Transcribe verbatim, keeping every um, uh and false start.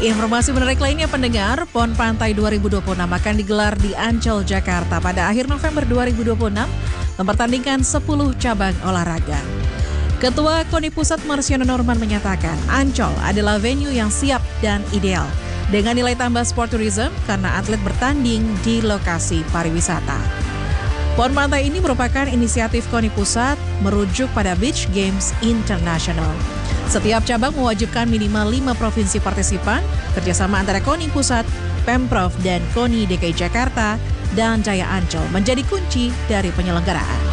Informasi menarik lainnya pendengar, PON Pantai dua ribu dua puluh enam akan digelar di Ancol, Jakarta pada akhir November dua ribu dua puluh enam, mempertandingkan sepuluh cabang olahraga. Ketua KONI Pusat Marsiono Norman menyatakan Ancol adalah venue yang siap dan ideal dengan nilai tambah sport tourism karena atlet bertanding di lokasi pariwisata. PON Pantai ini merupakan inisiatif KONI Pusat merujuk pada Beach Games International. Setiap cabang mewajibkan minimal lima provinsi partisipan, kerjasama antara KONI Pusat, Pemprov, dan KONI D K I Jakarta dan Jaya Ancol menjadi kunci dari penyelenggaraan.